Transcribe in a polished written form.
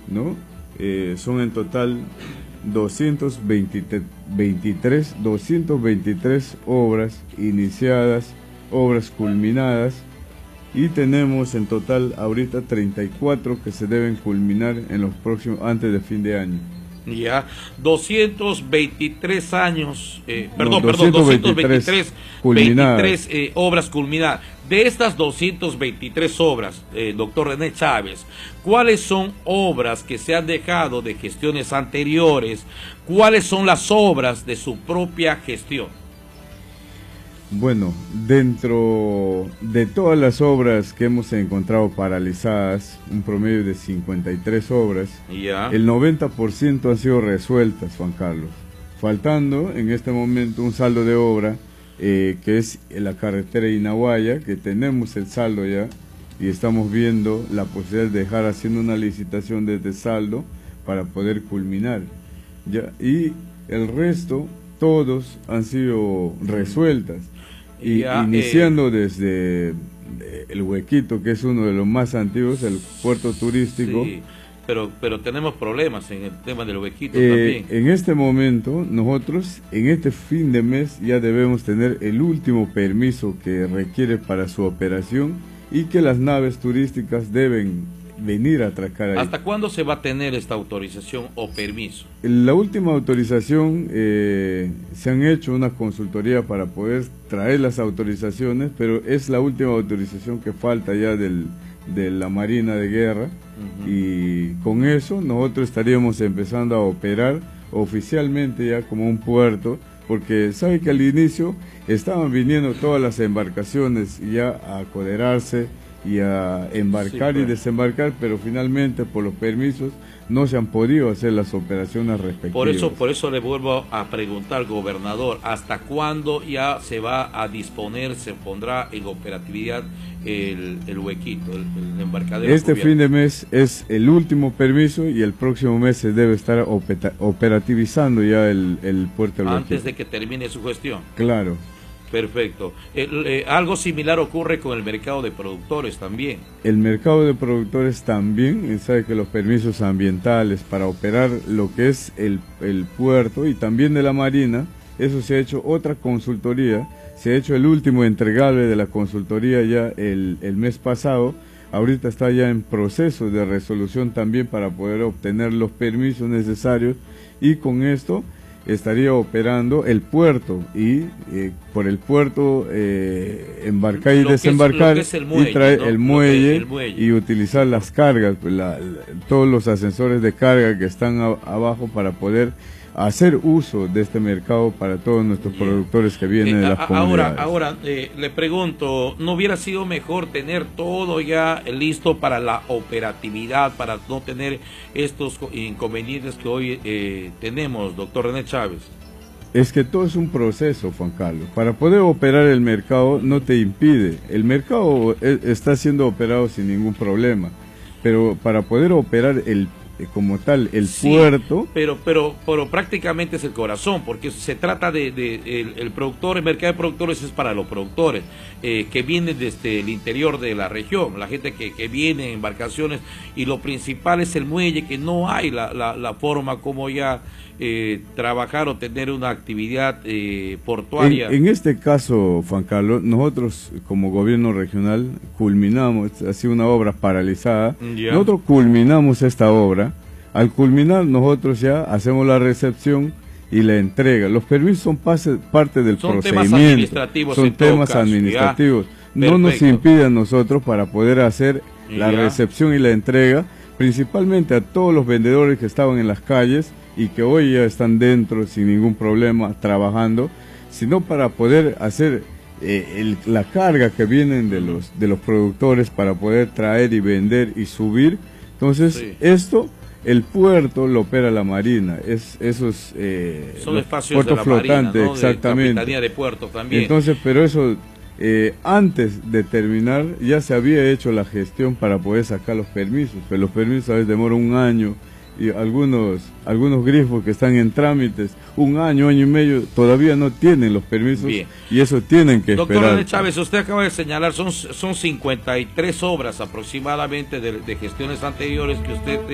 ¿no? Son en total 223 obras iniciadas, obras culminadas, y tenemos en total ahorita 34 que se deben culminar en los próximos, antes de fin de año. Ya, 223 años, 223 obras culminadas. De estas 223 obras, doctor René Chávez, ¿cuáles son obras que se han dejado de gestiones anteriores? ¿Cuáles son las obras de su propia gestión? Bueno, dentro de todas las obras que hemos encontrado paralizadas, un promedio de 53 obras, el 90% han sido resueltas, Juan Carlos, faltando en este momento un saldo de obra, que es la carretera Inahuaya, que tenemos el saldo ya, y estamos viendo la posibilidad de dejar haciendo una licitación de este saldo para poder culminar, ya, y el resto, todos han sido resueltas. Y iniciando desde el Huequito, que es uno de los más antiguos, el puerto turístico. Sí, pero tenemos problemas en el tema del Huequito también. En este momento, nosotros, en este fin de mes, ya debemos tener el último permiso que requiere para su operación, y que las naves turísticas deben venir a atracar ahí. ¿Hasta cuándo se va a tener esta autorización o permiso? La última autorización, se han hecho una consultoría para poder traer las autorizaciones, pero es la última autorización que falta ya de la Marina de Guerra, y con eso nosotros estaríamos empezando a operar oficialmente ya como un puerto, porque sabe que al inicio estaban viniendo todas las embarcaciones ya a acoderarse y a embarcar y desembarcar, pero finalmente por los permisos no se han podido hacer las operaciones respectivas. Por eso le vuelvo a preguntar, gobernador, ¿hasta cuándo ya se va a disponer, se pondrá en operatividad el Huequito, el embarcadero? Este fin de mes es el último permiso, y el próximo mes se debe estar operativizando ya el puerto del Huequito. Antes de que termine su gestión. Claro. Perfecto. Algo similar ocurre con el mercado de productores también. El mercado de productores también, sabe que los permisos ambientales para operar lo que es el puerto y también de la Marina, eso se ha hecho otra consultoría, se ha hecho el último entregable de la consultoría ya el mes pasado, ahorita está ya en proceso de resolución también para poder obtener los permisos necesarios, y con esto estaría operando el puerto, y por el puerto embarcar y desembarcar, y traer el muelle y utilizar las cargas, todos los ascensores de carga que están abajo, para poder hacer uso de este mercado para todos nuestros productores que vienen de las comunidades. Ahora le pregunto, ¿no hubiera sido mejor tener todo ya listo para la operatividad, para no tener estos inconvenientes que hoy tenemos, doctor René Chávez? Es que todo es un proceso, Juan Carlos. Para poder operar el mercado no te impide. El mercado está siendo operado sin ningún problema, pero para poder operar como tal el puerto, pero prácticamente es el corazón, porque se trata el productor, el mercado de productores es para los productores que vienen desde el interior de la región, la gente que viene en embarcaciones, y lo principal es el muelle, que no hay la forma como ya trabajar o tener una actividad portuaria. En este caso, Juan Carlos, nosotros como gobierno regional culminamos, ha sido una obra paralizada, nosotros culminamos esta obra. Al culminar, nosotros ya hacemos la recepción y la entrega. Los permisos son parte del procedimiento, son temas administrativos. No nos impide a nosotros para poder hacer la recepción y la entrega, principalmente a todos los vendedores que estaban en las calles y que hoy ya están dentro sin ningún problema trabajando, sino para poder hacer la carga que vienen de los productores, para poder traer y vender y subir. Entonces, esto, el puerto lo opera la Marina, son espacios de la Marina, ¿no? Exactamente. De Capitanía de Puertos también. Entonces, pero eso, antes de terminar, ya se había hecho la gestión para poder sacar los permisos, pero los permisos a veces demoran un año, y algunos grifos que están en trámites, un año y medio, todavía no tienen los permisos. Bien. Y eso tienen que esperar. Doctor René Chávez, usted acaba de señalar, son 53 obras aproximadamente de gestiones anteriores que usted